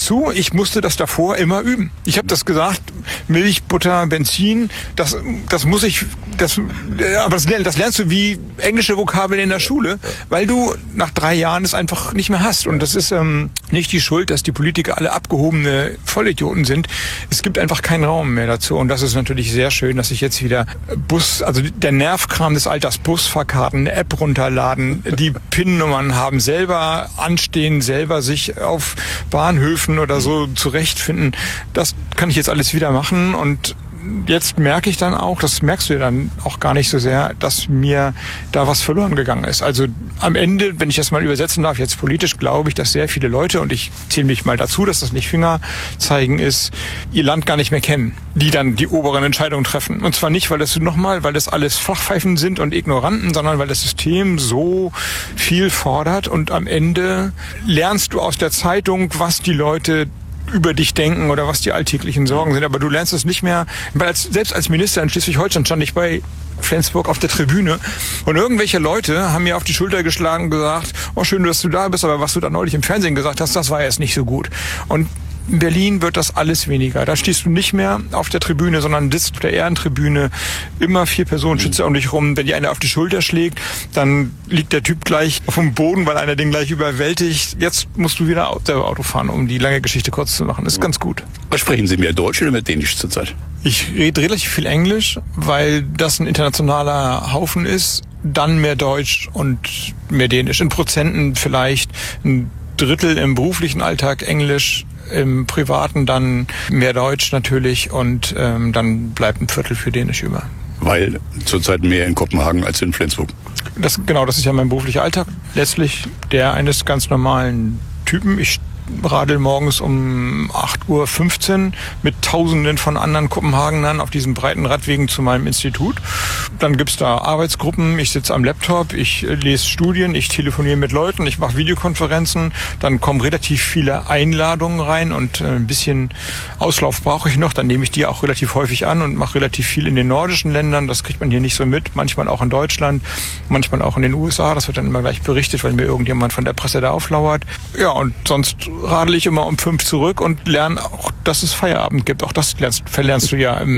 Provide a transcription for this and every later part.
zu, ich musste das davor immer üben. Ich habe das gesagt, Milch, Butter, Benzin, das lernst du wie englische Vokabeln in der Schule, weil du nach 3 Jahren es einfach nicht mehr hast. Und das ist nicht die Schuld, dass die Politiker alle abgehobene Vollidioten sind. Es gibt einfach keinen Raum mehr dazu. Und das ist natürlich sehr schön, dass ich jetzt wieder also der Nervkram des Alters, Busfahrkarten, eine App runterladen, die PIN-Nummern haben, selber anstehen, selber sich auf Bahnhöfen oder so zurechtfinden. Das kann ich jetzt alles wieder machen und jetzt merke ich dann auch, das merkst du ja dann auch gar nicht so sehr, dass mir da was verloren gegangen ist. Also am Ende, wenn ich das mal übersetzen darf, jetzt politisch, glaube ich, dass sehr viele Leute, und ich zähle mich mal dazu, dass das nicht Fingerzeigen ist, ihr Land gar nicht mehr kennen, die dann die oberen Entscheidungen treffen. Und zwar nicht, weil das alles Flachpfeifen sind und Ignoranten, sondern weil das System so viel fordert und am Ende lernst du aus der Zeitung, was die Leute über dich denken oder was die alltäglichen Sorgen sind. Aber du lernst es nicht mehr, weil selbst als Minister in Schleswig-Holstein stand ich bei Flensburg auf der Tribüne und irgendwelche Leute haben mir auf die Schulter geschlagen und gesagt, oh schön, dass du da bist, aber was du da neulich im Fernsehen gesagt hast, das war jetzt nicht so gut. Und in Berlin wird das alles weniger. Da stehst du nicht mehr auf der Tribüne, sondern sitzt auf der Ehrentribüne. Immer 4 Personenschützer um dich rum. Wenn dir einer auf die Schulter schlägt, dann liegt der Typ gleich auf dem Boden, weil einer den gleich überwältigt. Jetzt musst du wieder selber Auto fahren, um die lange Geschichte kurz zu machen. Das ist ganz gut. Sprechen Sie mehr Deutsch oder mehr Dänisch zurzeit? Ich rede relativ viel Englisch, weil das ein internationaler Haufen ist. Dann mehr Deutsch und mehr Dänisch. In Prozenten vielleicht 1/3 im beruflichen Alltag Englisch, im Privaten dann mehr Deutsch natürlich und dann bleibt 1/4 für Dänisch über. Weil zurzeit mehr in Kopenhagen als in Flensburg. Das ist ja mein beruflicher Alltag. Letztlich der eines ganz normalen Typen. Ich radel morgens um 8:15 Uhr mit Tausenden von anderen Kopenhagenern auf diesen breiten Radwegen zu meinem Institut. Dann gibt's da Arbeitsgruppen, ich sitze am Laptop, ich lese Studien, ich telefoniere mit Leuten, ich mache Videokonferenzen. Dann kommen relativ viele Einladungen rein und ein bisschen Auslauf brauche ich noch. Dann nehme ich die auch relativ häufig an und mache relativ viel in den nordischen Ländern. Das kriegt man hier nicht so mit. Manchmal auch in Deutschland, manchmal auch in den USA. Das wird dann immer gleich berichtet, weil mir irgendjemand von der Presse da auflauert. Ja, und sonst radel ich immer um 5 zurück und lerne auch, dass es Feierabend gibt. Auch das verlernst du ja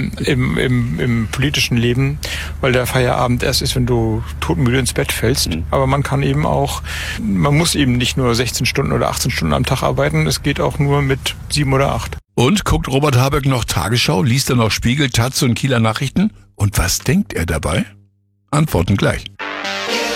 im politischen Leben, weil der Feierabend erst ist, wenn du todmüde ins Bett fällst. Aber man muss eben nicht nur 16 Stunden oder 18 Stunden am Tag arbeiten. Es geht auch nur mit 7 oder 8. Und guckt Robert Habeck noch Tagesschau? Liest er noch Spiegel, Taz und Kieler Nachrichten? Und was denkt er dabei? Antworten gleich.